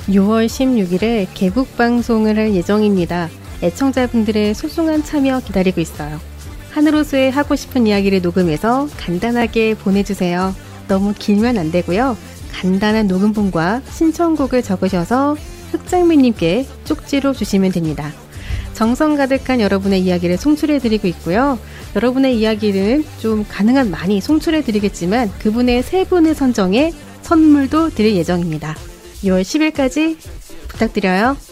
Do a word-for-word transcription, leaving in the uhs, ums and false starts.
유월 십육일에 개국 방송을 할 예정입니다. 애청자분들의 소중한 참여 기다리고 있어요. 하늘호수에 하고 싶은 이야기를 녹음해서 간단하게 보내주세요. 너무 길면 안 되고요. 간단한 녹음본과 신청곡을 적으셔서 흑장미님께 쪽지로 주시면 됩니다. 정성 가득한 여러분의 이야기를 송출해드리고 있고요. 여러분의 이야기는 좀 가능한 많이 송출해드리겠지만 그분의 세 분을 선정해 선물도 드릴 예정입니다. 유월 십일까지 부탁드려요.